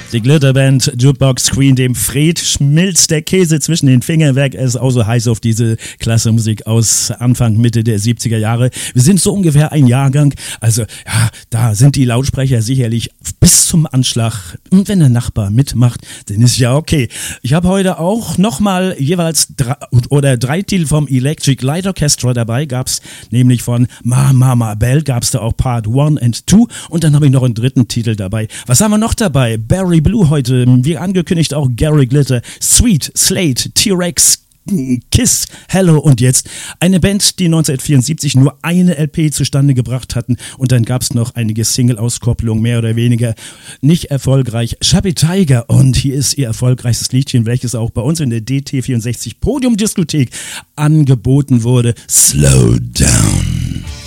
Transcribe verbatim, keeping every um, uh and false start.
Die Glitterband Jukebox Queen, dem Fred schmilzt der Käse zwischen den Fingern weg. Er ist auch so heiß auf diese klasse Musik aus Anfang, Mitte der siebziger Jahre. Wir sind so ungefähr ein Jahrgang. Also ja, da sind die Lautsprecher sicherlich bis zum Anschlag. Und wenn der Nachbar mitmacht, dann ist ja okay. Ich habe heute auch nochmal jeweils drei, oder drei Titel vom Electric Light Orchestra dabei. Gab's nämlich von Ma Mama Bell, gab's da auch Part eins and zwei. Und dann habe ich noch einen dritten Titel dabei. Was haben wir noch dabei? Barry Blue heute, wie angekündigt auch Gary Glitter, Sweet, Slate, T-Rex, Kiss, Hello und jetzt eine Band, die neunzehnhundertvierundsiebzig nur eine L P zustande gebracht hatten und dann gab es noch einige Single-Auskopplungen, mehr oder weniger nicht erfolgreich. Chubby Tiger und hier ist ihr erfolgreichstes Liedchen, welches auch bei uns in der D T vierundsechzig Podium-Diskothek angeboten wurde. Slow Down.